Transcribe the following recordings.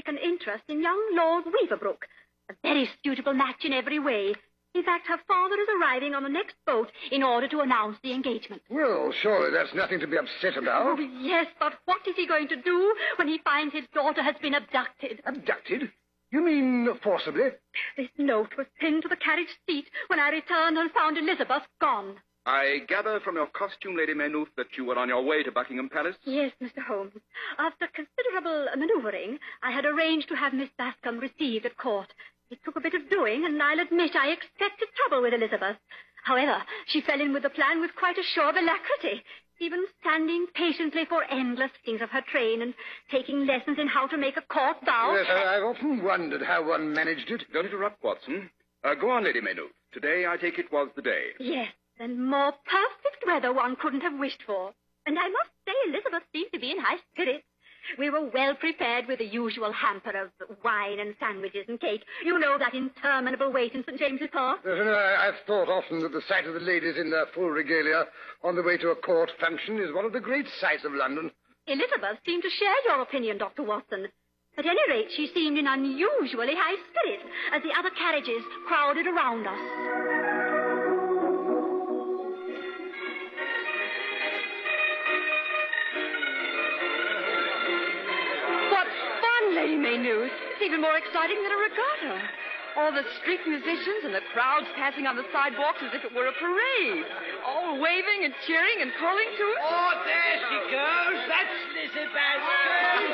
taken interest in young Lord Weaverbrook. A very suitable match in every way. In fact, her father is arriving on the next boat in order to announce the engagement. Well, surely that's nothing to be upset about. Oh, yes, but what is he going to do when he finds his daughter has been abducted? Abducted? You mean forcibly? This note was pinned to the carriage seat when I returned and found Elizabeth gone. I gather from your costume, Lady Maynooth, that you were on your way to Buckingham Palace? Yes, Mr. Holmes. After considerable manoeuvring, I had arranged to have Miss Bascom received at court. It took a bit of doing, and I'll admit I expected trouble with Elizabeth. However, she fell in with the plan with quite a show of alacrity, even standing patiently for endless things of her train and taking lessons in how to make a court bow. Yes, I've often wondered how one managed it. Don't interrupt, Watson. Go on, Lady Maynooth. Today, I take it, was the day. Yes, and more perfect weather one couldn't have wished for. And I must say Elizabeth seemed to be in high spirits. We were well prepared with the usual hamper of wine and sandwiches and cake. You know that interminable wait in St. James's Park. I've thought often that the sight of the ladies in their full regalia on the way to a court function is one of the great sights of London. Elizabeth seemed to share your opinion, Dr. Watson. At any rate, she seemed in unusually high spirits as the other carriages crowded around us. Lady Maynooth. It's even more exciting than a regatta. All the street musicians and the crowds passing on the sidewalks as if it were a parade. All waving and cheering and calling to us. Oh, there she goes. That's Lizzie Bascom.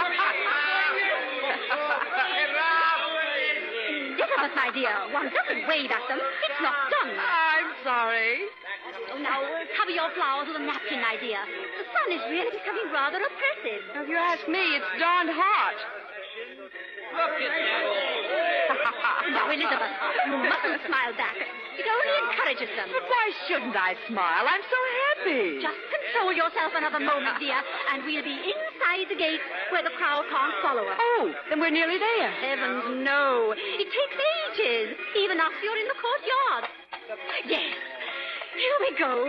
Elizabeth, my dear, one doesn't wave at them. It's not done. I'm sorry. Oh, now, cover your flowers with a napkin, my dear. The sun is really becoming rather oppressive. If you ask me, it's darned hot. Look at that. Now, Elizabeth, you mustn't smile back. It only encourages them. But why shouldn't I smile? I'm so happy. Just control yourself another moment, dear, and we'll be inside the gate where the crowd can't follow us. Oh, then we're nearly there. Heavens, no. It takes ages, even after you're in the courtyard. Yes. Here we go.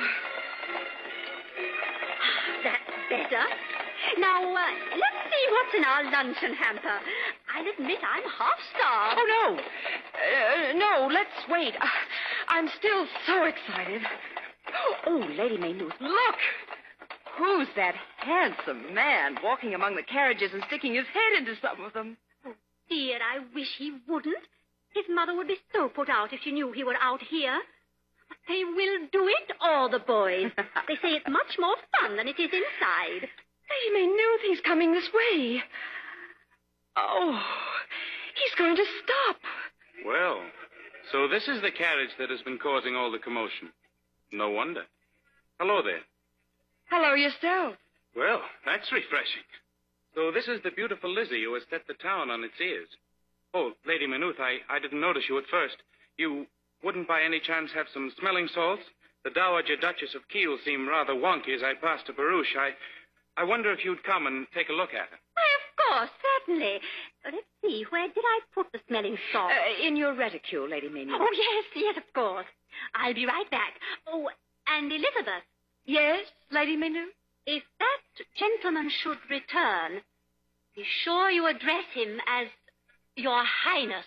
That's better. Now, let's see what's in our luncheon hamper. I'll admit I'm half-starved. Oh, no. No, let's wait. I'm still so excited. Oh, Lady Maynooth, look! Who's that handsome man walking among the carriages and sticking his head into some of them? Oh, dear, I wish he wouldn't. His mother would be so put out if she knew he were out here. But they will do it, all the boys. They say it's much more fun than it is inside. Lady Maynooth, he's coming this way. Oh, he's going to stop. Well, so this is the carriage that has been causing all the commotion. No wonder. Hello there. Hello yourself. Well, that's refreshing. So this is the beautiful Lizzie who has set the town on its ears. Oh, Lady Maynooth, I didn't notice you at first. You wouldn't by any chance have some smelling salts? The Dowager Duchess of Kiel seemed rather wonky as I passed a barouche. I wonder if you'd come and take a look at her. Why, of course, certainly. Let's see, where did I put the smelling salt? In your reticule, Lady Maynooth. Oh, yes, of course. I'll be right back. Oh, and Elizabeth. Yes, Lady Maynooth? If that gentleman should return, be sure you address him as Your Highness.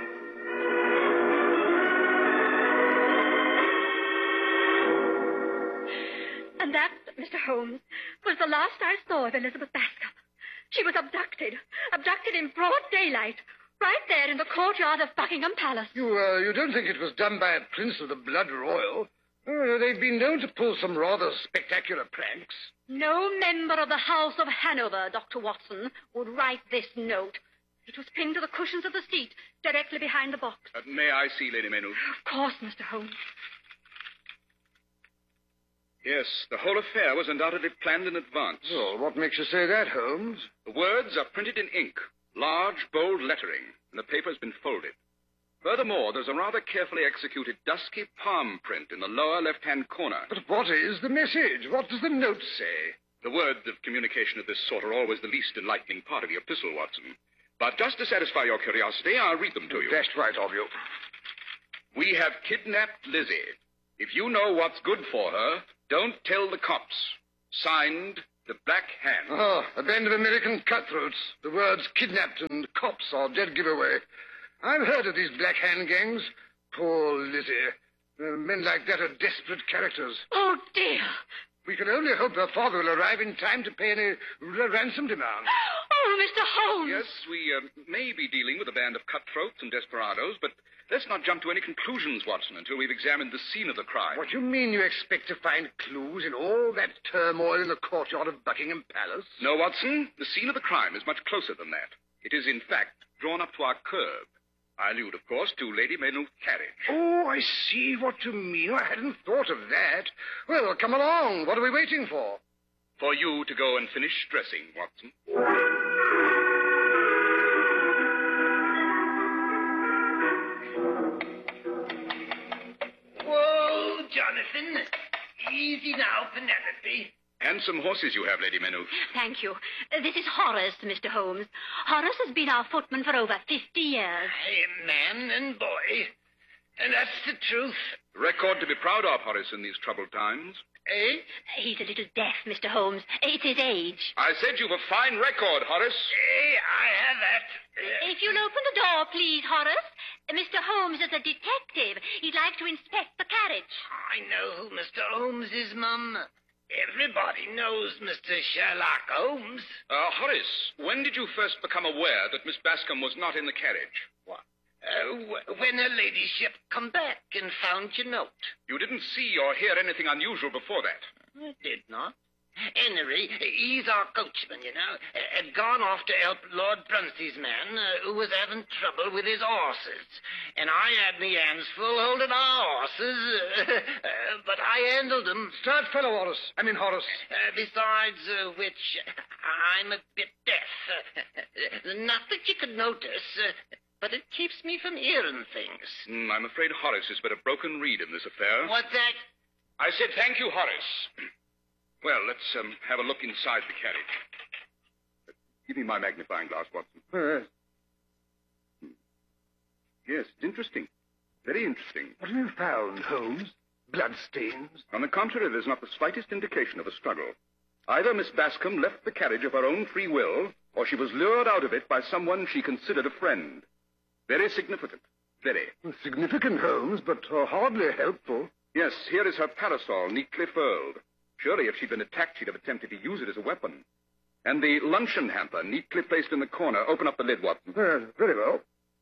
And that, Mr. Holmes, was the last I saw of Elizabeth Bascom. She was abducted in broad daylight, right there in the courtyard of Buckingham Palace. You don't think it was done by a prince of the blood royal? They've been known to pull some rather spectacular pranks. No member of the House of Hanover, Dr. Watson, would write this note. It was pinned to the cushions of the seat, directly behind the box. May I see, Lady Maynooth? Of course, Mr. Holmes. Yes, the whole affair was undoubtedly planned in advance. Well, what makes you say that, Holmes? The words are printed in ink, large, bold lettering, and the paper's been folded. Furthermore, there's a rather carefully executed dusky palm print in the lower left-hand corner. But what is the message? What does the note say? The words of communication of this sort are always the least enlightening part of the epistle, Watson. But just to satisfy your curiosity, I'll read them to you. Dashed right of you. We have kidnapped Lizzie. If you know what's good for her, don't tell the cops. Signed, The Black Hand. Oh, a band of American cutthroats. The words kidnapped and cops are dead giveaway. I've heard of these Black Hand gangs. Poor Lizzie. Men like that are desperate characters. Oh, dear. We can only hope her father will arrive in time to pay any ransom demands. Oh, Mr. Holmes. Yes, we may be dealing with a band of cutthroats and desperados, but let's not jump to any conclusions, Watson, until we've examined the scene of the crime. What do you mean you expect to find clues in all that turmoil in the courtyard of Buckingham Palace? No, Watson, the scene of the crime is much closer than that. It is, in fact, drawn up to our curb. I allude, of course, to Lady Maynooth's carriage. Oh, I see what you mean. I hadn't thought of that. Well, come along. What are we waiting for? For you to go and finish dressing, Watson. Whoa, Jonathan. Easy now, Penelope. Handsome horses you have, Lady Maynooth. Thank you. This is Horace, Mr. Holmes. Horace has been our footman for over 50 years. Hey, man and boy. And that's the truth. Record to be proud of, Horace, in these troubled times. Eh? He's a little deaf, Mr. Holmes. It's his age. I said you've a fine record, Horace. I have that. If you'll open the door, please, Horace. Mr. Holmes is a detective. He'd like to inspect the carriage. I know who Mr. Holmes is, Mum. Everybody knows Mr. Sherlock Holmes. Horace, when did you first become aware that Miss Bascom was not in the carriage? What? When her ladyship come back and found your note. You didn't see or hear anything unusual before that? I did not. Henry, he's our coachman, you know, had gone off to help Lord Brunsey's man, who was having trouble with his horses. And I had me hands full holding our horses, but I handled them. Start fellow, Horace. Besides which, I'm a bit deaf. Not that you could notice, but it keeps me from hearing things. I'm afraid Horace is but a broken reed in this affair. What's that? I said thank you, Horace. Well, let's have a look inside the carriage. Give me my magnifying glass, Watson. Yes, it's interesting. Very interesting. What have you found, Holmes? Bloodstains? On the contrary, there's not the slightest indication of a struggle. Either Miss Bascom left the carriage of her own free will, or she was lured out of it by someone she considered a friend. Very significant. Very. Significant, Holmes, but hardly helpful. Yes, here is her parasol neatly furled. Surely, if she'd been attacked, she'd have attempted to use it as a weapon. And the luncheon hamper, neatly placed in the corner. Open up the lid, Watson. Very well.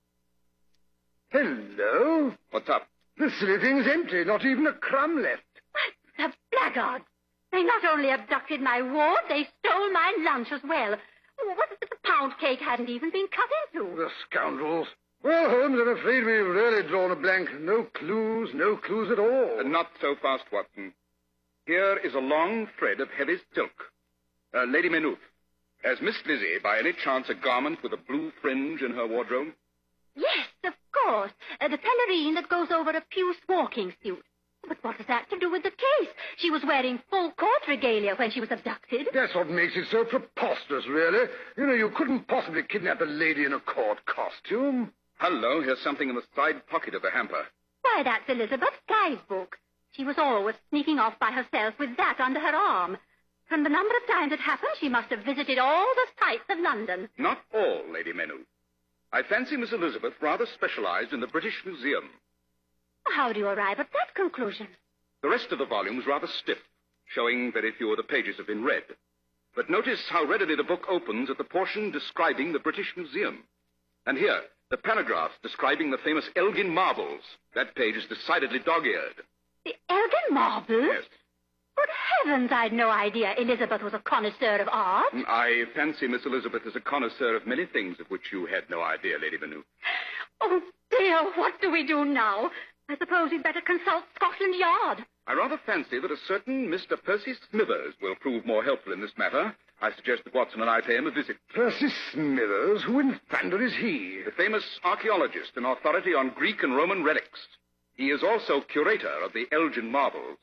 Hello? What's up? The silly thing's empty. Not even a crumb left. The blackguards. They not only abducted my ward, they stole my lunch as well. What if the pound cake hadn't even been cut into? The scoundrels. Well, Holmes, I'm afraid we've really drawn a blank. No clues at all. Not so fast, Watson. Here is a long thread of heavy silk. Lady Maynooth, has Miss Lizzie, by any chance, a garment with a blue fringe in her wardrobe? Yes, of course. The pelerine that goes over a puce walking suit. But what has that to do with the case? She was wearing full court regalia when she was abducted. That's what makes it so preposterous, really. You know, you couldn't possibly kidnap a lady in a court costume. Hello, here's something in the side pocket of the hamper. Why, that's Elizabeth's guidebook. She was always sneaking off by herself with that under her arm. From the number of times it happened, she must have visited all the sights of London. Not all, Lady Maynooth. I fancy Miss Elizabeth rather specialized in the British Museum. How do you arrive at that conclusion? The rest of the volume's rather stiff, showing very few of the pages have been read. But notice how readily the book opens at the portion describing the British Museum. And here, the paragraph describing the famous Elgin marbles. That page is decidedly dog-eared. The Elgin marbles? Yes. Good heavens, I'd no idea Elizabeth was a connoisseur of art. I fancy Miss Elizabeth is a connoisseur of many things of which you had no idea, Lady Maynooth. Oh, dear, what do we do now? I suppose we'd better consult Scotland Yard. I rather fancy that a certain Mr. Percy Smithers will prove more helpful in this matter. I suggest that Watson and I pay him a visit. Percy Smithers? Who in thunder is he? The famous archaeologist and authority on Greek and Roman relics. He is also curator of the Elgin marbles.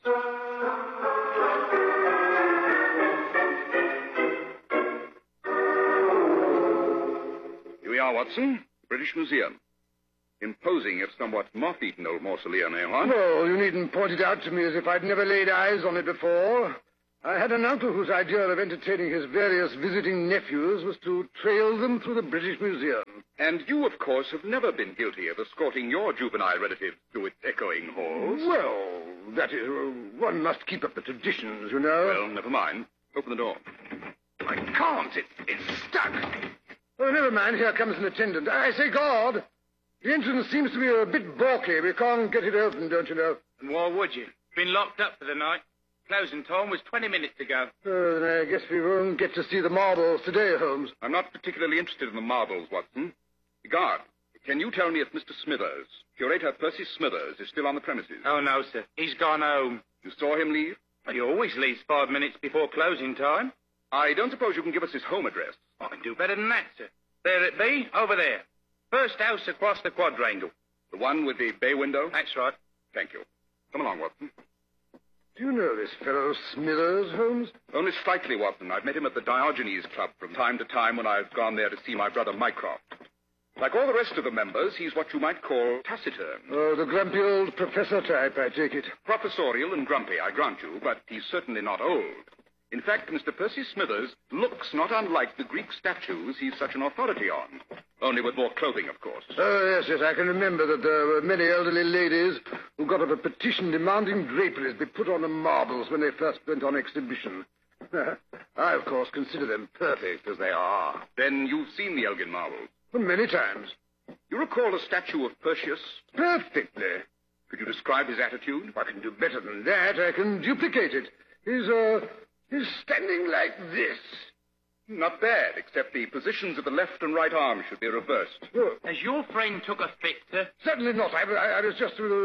Here we are, Watson. The British Museum. Imposing, if somewhat moth-eaten old mausoleum, eh, what? Well, you needn't point it out to me as if I'd never laid eyes on it before. I had an uncle whose idea of entertaining his various visiting nephews was to trail them through the British Museum. And you, of course, have never been guilty of escorting your juvenile relative through its echoing halls. Well, that is, one must keep up the traditions, you know. Well, never mind. Open the door. I can't. It's stuck. Oh, never mind. Here comes an attendant. I say, guard, the entrance seems to be a bit balky. We can't get it open, don't you know? And why would you? Been locked up for the night. Closing time was 20 minutes ago. Oh, then I guess we won't get to see the marbles today, Holmes. I'm not particularly interested in the marbles, Watson. Guard, can you tell me if Mr. Smithers, curator Percy Smithers, is still on the premises? Oh, no, sir. He's gone home. You saw him leave? Well, he always leaves 5 minutes before closing time. I don't suppose you can give us his home address. I can do better than that, sir. There it be, over there. First house across the quadrangle. The one with the bay window? That's right. Thank you. Come along, Watson. Do you know this fellow Smithers, Holmes? Only slightly, Watson. I've met him at the Diogenes Club from time to time when I've gone there to see my brother Mycroft. Like all the rest of the members, he's what you might call taciturn. Oh, the grumpy old professor type, I take it. Professorial and grumpy, I grant you, but he's certainly not old. In fact, Mr. Percy Smithers looks not unlike the Greek statues he's such an authority on. Only with more clothing, of course. Oh, yes, I can remember that there were many elderly ladies who got up a petition demanding draperies be put on the marbles when they first went on exhibition. I, of course, consider them perfect as they are. Then you've seen the Elgin marbles? Many times. You recall the statue of Perseus? Perfectly. Could you describe his attitude? I can do better than that. I can duplicate it. He's standing like this. Not bad, except the positions of the left and right arm should be reversed. Oh. Has your friend took a fit, sir? Certainly not. I was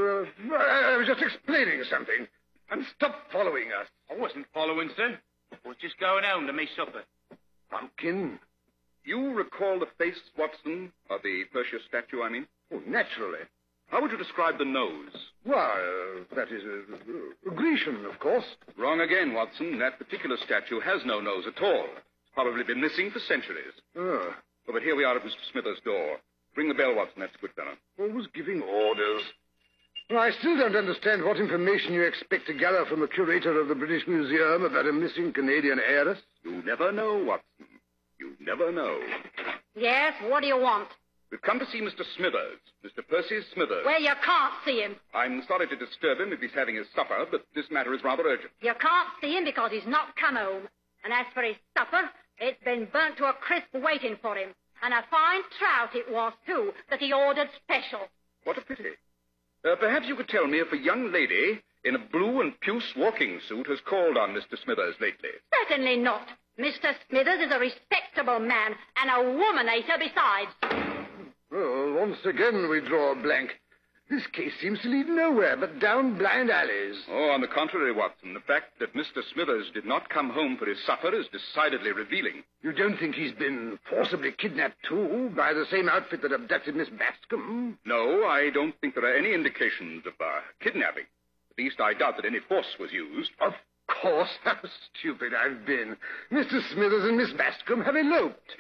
just explaining something. And stop following us. I wasn't following, sir. I was just going home to me supper. Pumpkin? You recall the face, Watson, of the Perseus statue, I mean? Oh, naturally. How would you describe the nose? Why, that is Grecian, of course. Wrong again, Watson. That particular statue has no nose at all. It's probably been missing for centuries. Oh. Oh, but here we are at Mr. Smithers' door. Ring the bell, Watson. That's a good fellow. Always giving orders. Well, I still don't understand what information you expect to gather from a curator of the British Museum about a missing Canadian heiress. You never know, Watson. You never know. Yes, what do you want? We've come to see Mr. Smithers, Mr. Percy Smithers. Well, you can't see him. I'm sorry to disturb him if he's having his supper, but this matter is rather urgent. You can't see him because he's not come home. And as for his supper, it's been burnt to a crisp waiting for him. And a fine trout it was, too, that he ordered special. What a pity. Perhaps you could tell me if a young lady in a blue and puce walking suit has called on Mr. Smithers lately. Certainly not. Mr. Smithers is a respectable man and a womanator besides. Well, once again we draw a blank. This case seems to lead nowhere but down blind alleys. Oh, on the contrary, Watson. The fact that Mr. Smithers did not come home for his supper is decidedly revealing. You don't think he's been forcibly kidnapped, too, by the same outfit that abducted Miss Bascom? No, I don't think there are any indications of kidnapping. At least I doubt that any force was used. Of course. How stupid I've been. Mr. Smithers and Miss Bascom have eloped.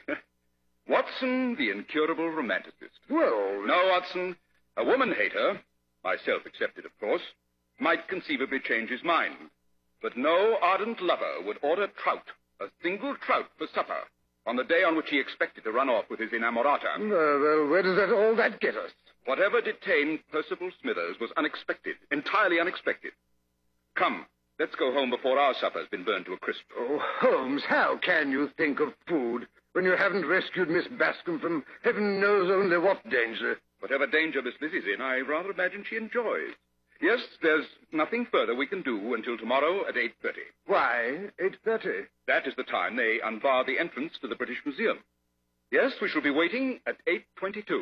Watson, the incurable romanticist. Well... No, Watson. A woman-hater, myself excepted, of course, might conceivably change his mind. But no ardent lover would order trout, a single trout for supper, on the day on which he expected to run off with his inamorata. Well, where does all that get us? Whatever detained Percival Smithers was unexpected, entirely unexpected. Come, let's go home before our supper's been burned to a crisp. Oh, Holmes, how can you think of food when you haven't rescued Miss Bascom from heaven knows only what danger? Whatever danger Miss Lizzie's in, I rather imagine she enjoys. Yes, there's nothing further we can do until tomorrow at 8:30. Why 8:30? That is the time they unbar the entrance to the British Museum. Yes, we shall be waiting at 8:22.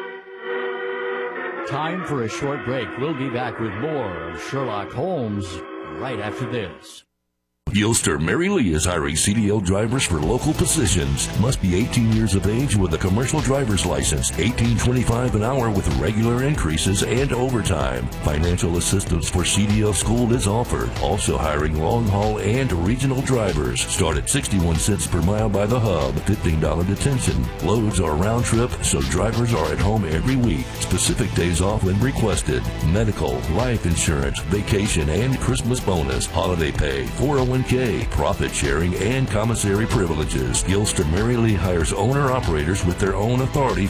Time for a short break. We'll be back with more of Sherlock Holmes right after this. Gilster Mary Lee is hiring CDL drivers for local positions. Must be 18 years of age with a commercial driver's license. $18.25 an hour with regular increases and overtime. Financial assistance for CDL school is offered. Also hiring long haul and regional drivers. Start at 61 cents per mile by the hub. $15 detention. Loads are round trip, so drivers are at home every week. Specific days off when requested. Medical, life insurance, vacation, and Christmas bonus. Holiday pay, 401 401k, profit sharing, and commissary privileges. Gilster Mary Lee hires owner-operators with their own authority